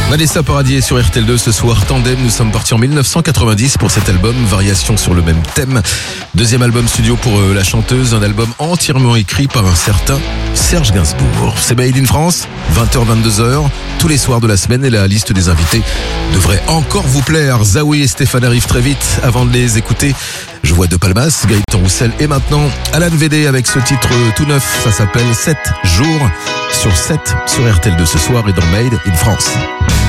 Vanessa Paradis est sur RTL2 ce soir. Tandem, nous sommes partis en 1990 pour cet album, Variation sur le même thème. Deuxième album studio pour la chanteuse, un album entièrement écrit par un certain Serge Gainsbourg. C'est Made in France, 20h-22h, tous les soirs de la semaine, et la liste des invités devrait encore vous plaire. Zaoui et Stéphane arrivent très vite. Avant de les écouter, je vois De Palmas, Gaëtan Roussel et maintenant Alan VD avec ce titre tout neuf. Ça s'appelle 7 jours sur 7 sur RTL2 ce soir et dans Made in France.